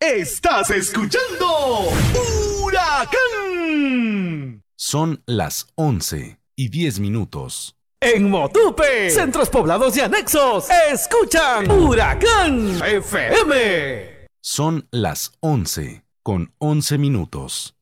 Estás escuchando Huracán. Son las 11:10. En Motupe, centros poblados y anexos, escuchan Huracán FM. Son las 11:11.